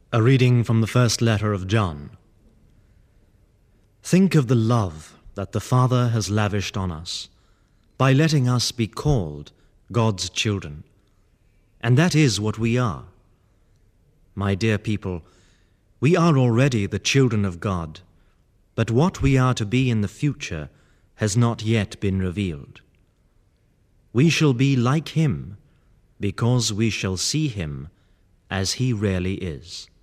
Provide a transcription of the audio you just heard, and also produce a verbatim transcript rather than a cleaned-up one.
A reading from the first letter of John. Think of the love that the Father has lavished on us by letting us be called God's children. And that is what we are. My dear people, we are already the children of God, but what we are to be in the future has not yet been revealed. We shall be like Him, because we shall see Him as He really is.